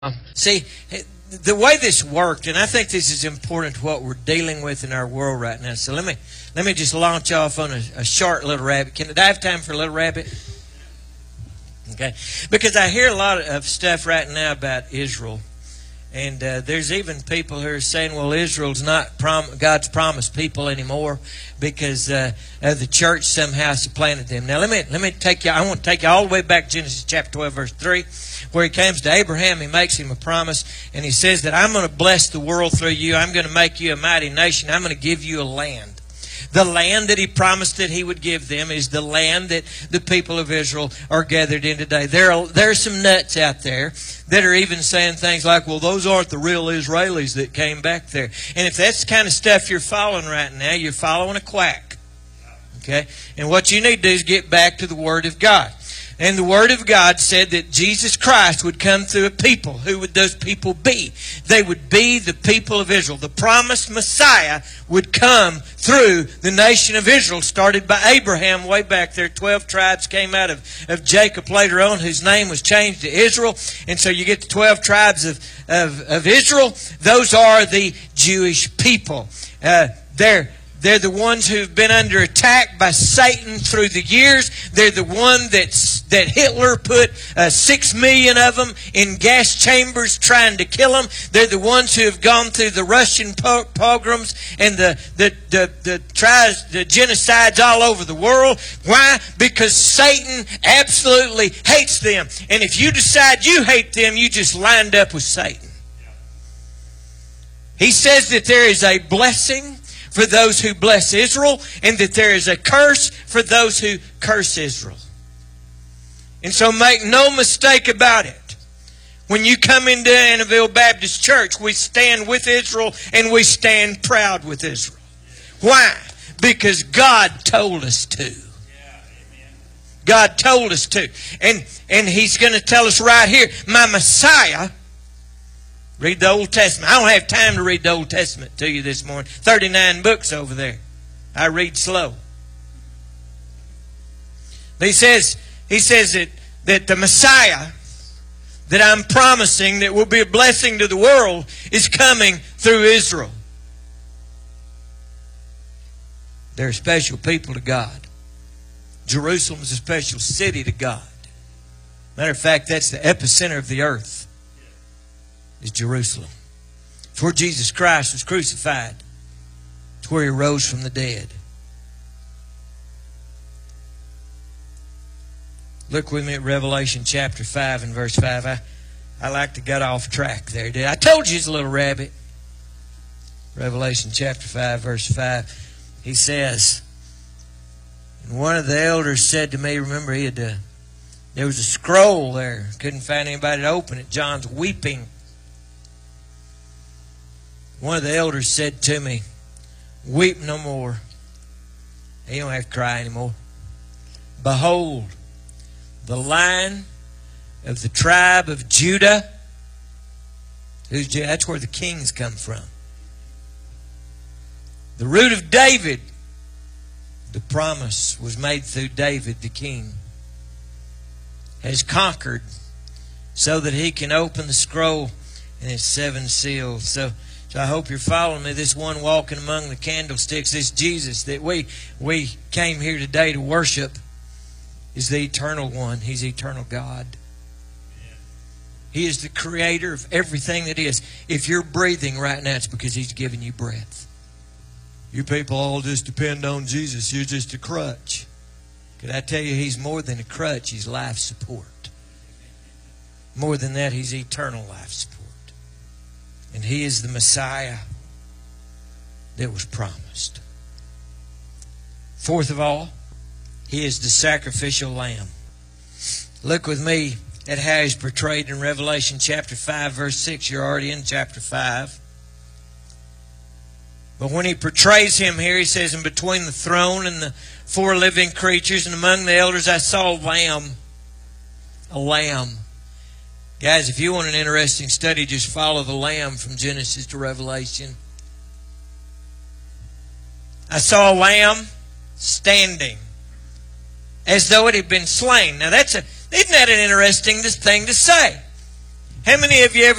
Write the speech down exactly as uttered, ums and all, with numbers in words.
Um, see, the way this worked, and I think this is important to what we're dealing with in our world right now. So let me let me just launch off on a, a short little rabbit. Can I have time for a little rabbit? Okay, because I hear a lot of stuff right now about Israel, and uh, there's even people who are saying, "Well, Israel's not prom- God's promised people anymore because uh, uh, the church somehow supplanted them." Now, let me let me take you. I want to take you all the way back to Genesis chapter twelve, verse three. Where he comes to Abraham, he makes him a promise, and he says that I'm going to bless the world through you. I'm going to make you a mighty nation. I'm going to give you a land. The land that he promised that he would give them is the land that the people of Israel are gathered in today. There are, there are some nuts out there that are even saying things like, well, those aren't the real Israelis that came back there. And if that's the kind of stuff you're following right now, you're following a quack. Okay? And what you need to do is get back to the Word of God. And the Word of God said that Jesus Christ would come through a people. Who would those people be? They would be the people of Israel. The promised Messiah would come through the nation of Israel, started by Abraham way back there. Twelve tribes came out of, of Jacob later on, whose name was changed to Israel. And so you get the twelve tribes of, of, of Israel. Those are the Jewish people. Uh, they're They're the ones who've been under attack by Satan through the years. They're the one that's, that Hitler put uh, six million of them in gas chambers trying to kill them. They're the ones who have gone through the Russian po- pogroms and the the the, the, tries, the genocides all over the world. Why? Because Satan absolutely hates them. And if you decide you hate them, you just lined up with Satan. He says that there is a blessing for those who bless Israel, and that there is a curse for those who curse Israel. And so make no mistake about it. When you come into Annabelle Baptist Church, we stand with Israel and we stand proud with Israel. Why? Because God told us to. God told us to. And, and He's going to tell us right here, my Messiah. Read the Old Testament. I don't have time to read the Old Testament to you this morning. thirty-nine books over there. I read slow. But he says, he says that, that the Messiah that I'm promising that will be a blessing to the world is coming through Israel. They're a special people to God. Jerusalem is a special city to God. Matter of fact, that's the epicenter of the earth. Is Jerusalem. It's where Jesus Christ was crucified. It's where He rose from the dead. Look with me at Revelation chapter five and verse five. I, I like to get off track there. Did I? I told you it's a little rabbit. Revelation chapter five, verse five. He says, and one of the elders said to me, remember he had uh, there was a scroll there. Couldn't find anybody to open it. John's weeping. One of the elders said to me, weep no more. You don't have to cry anymore. Behold, the Lion of the tribe of Judah. Who's Judah? That's where the kings come from. The root of David. The promise was made through David the king. Has conquered so that he can open the scroll and its seven seals. So So I hope you're following me. This one walking among the candlesticks, this Jesus that we we came here today to worship, is the eternal one. He's eternal God. He is the creator of everything that is. If you're breathing right now, it's because He's given you breath. You people all just depend on Jesus. You're just a crutch. Could I tell you, He's more than a crutch. He's life support. More than that, He's eternal life support. And He is the Messiah that was promised. Fourth of all, He is the sacrificial lamb. Look with me at how He's portrayed in Revelation chapter five, verse six. You're already in chapter five. But when He portrays Him here, He says, and between the throne and the four living creatures and among the elders, I saw a lamb. A lamb. Guys, if you want an interesting study, just follow the Lamb from Genesis to Revelation. I saw a lamb standing as though it had been slain. Now, that's a isn't that an interesting thing to say? How many of you ever